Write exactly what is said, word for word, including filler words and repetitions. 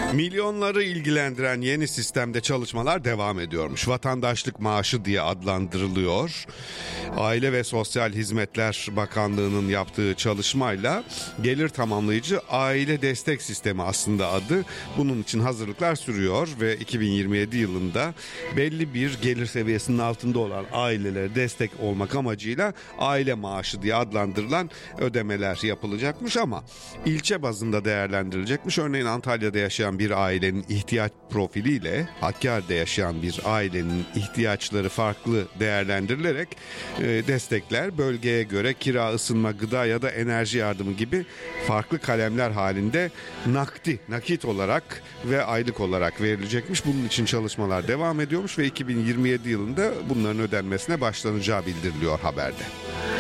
Milyonları ilgilendiren yeni sistemde çalışmalar devam ediyormuş. Vatandaşlık maaşı diye adlandırılıyor. Aile ve Sosyal Hizmetler Bakanlığı'nın yaptığı çalışmayla gelir tamamlayıcı aile destek sistemi aslında adı. Bunun için hazırlıklar sürüyor ve iki bin yirmi yedi yılında belli bir gelir seviyesinin altında olan ailelere destek olmak amacıyla aile maaşı diye adlandırılan ödemeler yapılacakmış ama ilçe bazında değerlendirilecekmiş. Örneğin Antalya'da yaşayan bir ailenin ihtiyaç profiliyle Hakkari'de yaşayan bir ailenin ihtiyaçları farklı değerlendirilerek e, destekler bölgeye göre kira, ısınma, gıda ya da enerji yardımı gibi farklı kalemler halinde nakdi, nakit olarak ve aylık olarak verilecekmiş. Bunun için çalışmalar devam ediyormuş ve iki bin yirmi yedi yılında bunların ödenmesine başlanacağı bildiriliyor haberde.